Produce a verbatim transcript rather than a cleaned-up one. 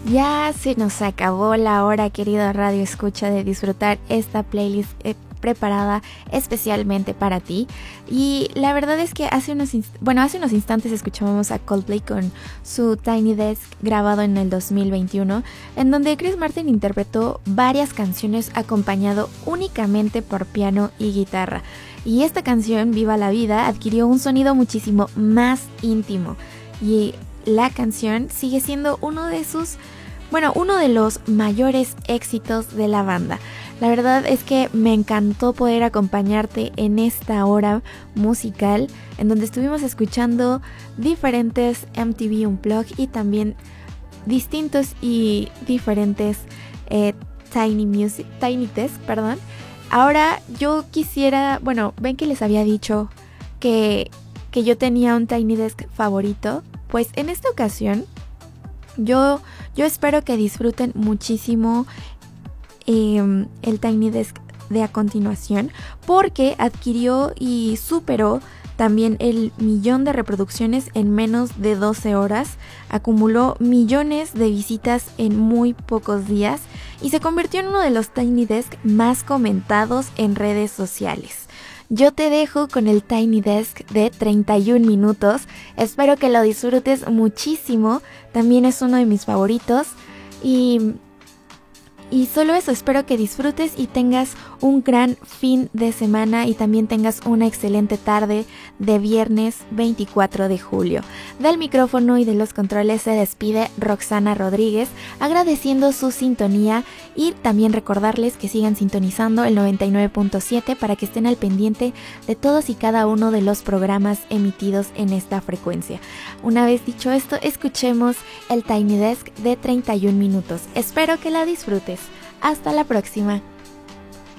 Ya se nos acabó la hora, querido Radio Escucha, de disfrutar esta playlist eh, preparada especialmente para ti. Y la verdad es que hace unos inst- bueno, hace unos instantes escuchábamos a Coldplay con su Tiny Desk grabado en el dos mil veintiuno, en donde Chris Martin interpretó varias canciones acompañado únicamente por piano y guitarra. Y esta canción, Viva la Vida, adquirió un sonido muchísimo más íntimo. Y la canción sigue siendo uno de sus, bueno, uno de los mayores éxitos de la banda. La verdad es que me encantó poder acompañarte en esta hora musical, en donde estuvimos escuchando diferentes M T V Unplugged y también distintos y diferentes eh, Tiny Music, Tiny Desk, perdón. Ahora yo quisiera, bueno, ven que les había dicho que, que yo tenía un Tiny Desk favorito. Pues en esta ocasión yo, yo espero que disfruten muchísimo eh, el Tiny Desk de a continuación, porque adquirió y superó también el millón de reproducciones en menos de doce horas, acumuló millones de visitas en muy pocos días y se convirtió en uno de los Tiny Desk más comentados en redes sociales. Yo te dejo con el Tiny Desk de treinta y un minutos, espero que lo disfrutes muchísimo, también es uno de mis favoritos y, y solo eso, espero que disfrutes y tengas un gran fin de semana y también tengas una excelente tarde de viernes veinticuatro de julio. Del micrófono y de los controles se despide Roxana Rodríguez, agradeciendo su sintonía y también recordarles que sigan sintonizando el noventa y nueve punto siete para que estén al pendiente de todos y cada uno de los programas emitidos en esta frecuencia. Una vez dicho esto, escuchemos el Tiny Desk de treinta y un minutos. Espero que la disfrutes. Hasta la próxima.